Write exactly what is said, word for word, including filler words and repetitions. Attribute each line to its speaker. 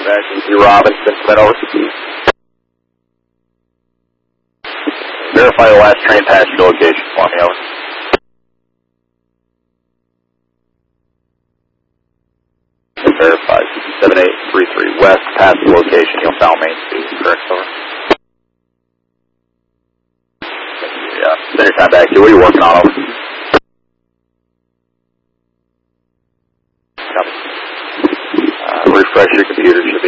Speaker 1: Action Robinson, sent over. Verify the last train passenger location for me, over. Verify seven eight three three West, passenger location, you'll found Main Street, correct, over. Yeah, send your time back to you. What are you working on, over? Uh, refresh your computer.